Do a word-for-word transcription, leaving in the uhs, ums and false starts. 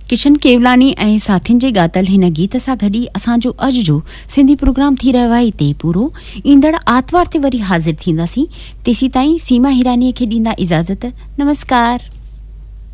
किशन केवलानी ऐं साथियुनि जे ॻातल हिन गीत सां गॾु ई असांजो अॼु जो सिंधी प्रोग्राम थी रहियो आहे हिते पूरो। ईंदड़ आर्तवार ते वरी हाज़िर थींदासीं। तेसीं ताईं सीमा हिरानीअ खे ॾींदा इजाज़त। नमस्कार।